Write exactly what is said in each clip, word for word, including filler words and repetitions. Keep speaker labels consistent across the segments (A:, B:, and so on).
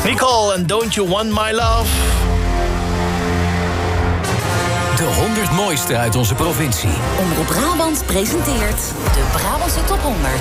A: Nicole en Don't You Want My Love.
B: De honderd mooiste uit onze provincie.
C: Omroep Brabant presenteert de Brabantse Top honderd.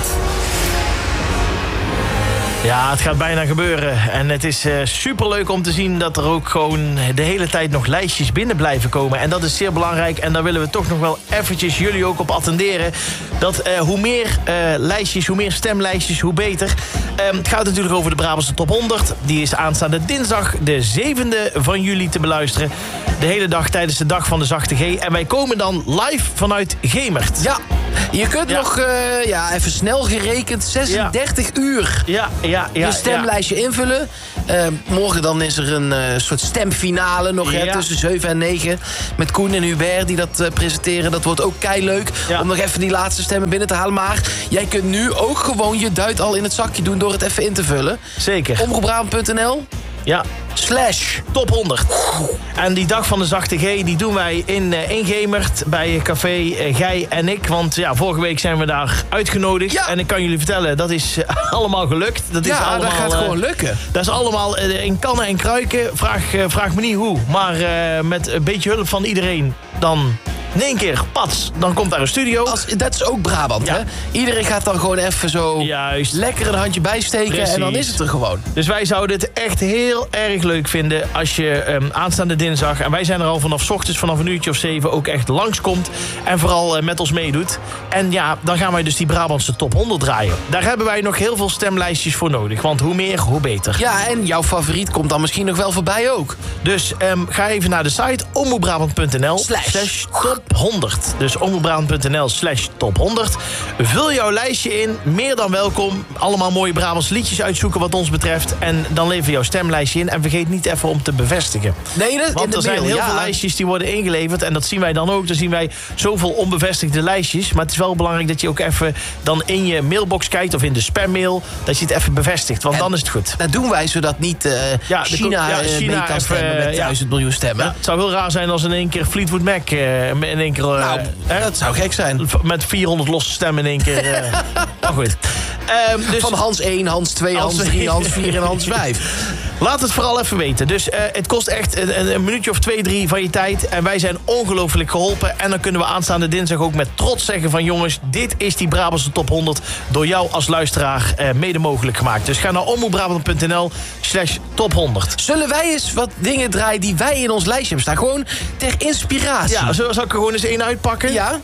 A: Ja, het gaat bijna gebeuren. En het is uh, superleuk om te zien dat er ook gewoon de hele tijd nog lijstjes binnen blijven komen. En dat is zeer belangrijk. En daar willen we toch nog wel eventjes jullie ook op attenderen. Dat uh, hoe meer uh, lijstjes, hoe meer stemlijstjes, hoe beter. Um, het gaat natuurlijk over de Brabantse Top honderd. Die is aanstaande dinsdag de zevende van juli te beluisteren. De hele dag tijdens de Dag van de Zachte G. En wij komen dan live vanuit Gemert.
D: Ja, je kunt ja. nog, uh, ja, even snel gerekend, zesendertig ja. uur
A: ja, ja, ja,
D: je stemlijstje ja. invullen. Uh, morgen dan is er een uh, soort stemfinale nog ja. hè, tussen zeven en negen. Met Koen en Hubert die dat uh, presenteren. Dat wordt ook keileuk ja. om nog even die laatste stemmen binnen te halen. Maar jij kunt nu ook gewoon je duit al in het zakje doen door het even in te vullen.
A: Zeker.
D: omroep brabant punt n l
A: Ja.
D: Slash
A: Top honderd. En die Dag van de Zachte G, die doen wij in, uh, in Gemert bij Café uh, Gij en ik. Want ja, vorige week zijn we daar uitgenodigd. Ja. En ik kan jullie vertellen, dat is uh, allemaal gelukt. Dat is
D: ja,
A: allemaal,
D: dat gaat uh, gewoon lukken.
A: Dat is allemaal uh, in kannen en kruiken. Vraag, uh, vraag me niet hoe. Maar uh, met een beetje hulp van iedereen dan... in één keer, pats, dan komt daar een studio.
D: Als, dat is ook Brabant, ja. hè? Iedereen gaat dan gewoon even zo
A: Juist.
D: lekker een handje bijsteken. Precies. En dan is het er gewoon.
A: Dus wij zouden het echt heel erg leuk vinden als je um, aanstaande dinsdag... en wij zijn er al vanaf 's ochtends, vanaf een uurtje of zeven... ook echt langskomt en vooral uh, met ons meedoet. En ja, dan gaan wij dus die Brabantse Top honderd draaien. Daar hebben wij nog heel veel stemlijstjes voor nodig. Want hoe meer, hoe beter.
D: Ja, en jouw favoriet komt dan misschien nog wel voorbij ook.
A: Dus um, ga even naar de site omroep brabant punt n l slash top honderd. Dus omroep brabant punt n l slash top honderd. Vul jouw lijstje in, meer dan welkom. Allemaal mooie Brabantse liedjes uitzoeken wat ons betreft. En dan lever jouw stemlijstje in. En vergeet niet even om te bevestigen.
D: Nee, dat,
A: Want
D: in de
A: er zijn
D: mail,
A: heel
D: ja.
A: veel lijstjes die worden ingeleverd. En dat zien wij dan ook. Dan zien wij zoveel onbevestigde lijstjes. Maar het is wel belangrijk dat je ook even dan in je mailbox kijkt. Of in de spammail. Dat je het even bevestigt. Want en dan is het goed.
D: Dat doen wij zodat niet uh,
A: ja,
D: China,
A: ja, China
D: mee kan
A: even,
D: stemmen met
A: ja.
D: duizend miljoen stemmen.
A: Ja, het zou heel raar zijn als in één keer Fleetwood Mac... Uh, in één keer, uh,
D: nou,
A: hè?
D: dat zou gek zijn.
A: Met vierhonderd losse stemmen in één keer. Uh, maar goed. Um, dus,
D: Van Hans één, Hans twee, Hans drie, Hans vier en Hans vijf.
A: Laat het vooral even weten. Dus uh, het kost echt een, een minuutje of twee, drie van je tijd. En wij zijn ongelooflijk geholpen. En dan kunnen we aanstaande dinsdag ook met trots zeggen van... jongens, dit is die Brabantse Top honderd... door jou als luisteraar uh, mede mogelijk gemaakt. Dus ga naar omroep brabant punt n l slash top honderd.
D: Zullen wij eens wat dingen draaien die wij in ons lijstje hebben staan? Gewoon ter inspiratie.
A: Ja, zal ik er gewoon eens één uitpakken?
D: Ja.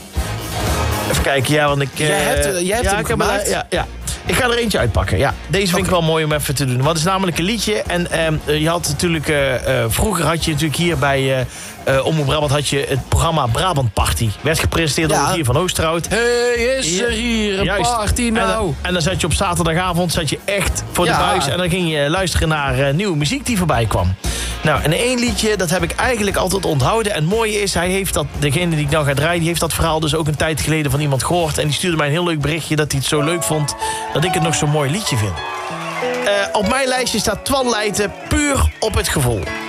A: Even kijken, ja, want ik... Uh,
D: jij hebt, jij hebt
A: ja,
D: hem
A: ik
D: gemaakt?
A: Heb, ja, ja. Ik ga er eentje uitpakken, ja. Deze vind okay. ik wel mooi om even te doen. Want het is namelijk een liedje. En uh, je had natuurlijk... Uh, uh, vroeger had je natuurlijk hier bij... Uh, Uh, Omroep Brabant had je het programma Brabant Party. Werd gepresenteerd door ja. Gier van Oosterhout.
D: Hey, is er hier een Juist. party nou?
A: En dan, en dan zat je op zaterdagavond zat je echt voor ja. de buis. En dan ging je luisteren naar uh, nieuwe muziek die voorbij kwam. Nou, en één liedje, dat heb ik eigenlijk altijd onthouden. En het mooie is, hij heeft dat, degene die ik nou ga draaien... die heeft dat verhaal dus ook een tijd geleden van iemand gehoord. En die stuurde mij een heel leuk berichtje dat hij het zo leuk vond... dat ik het nog zo'n mooi liedje vind. Uh, op mijn lijstje staat Twan Leijten, Puur op het gevoel.